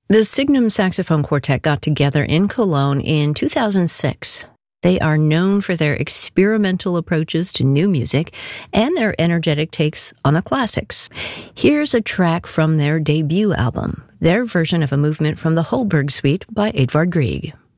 The Signum Saxophone Quartet got together in Cologne in 2006. They are known for their experimental approaches to new music and their energetic takes on the classics. Here's a track from their debut album, their version of a movement from the Holberg Suite by Edvard Grieg.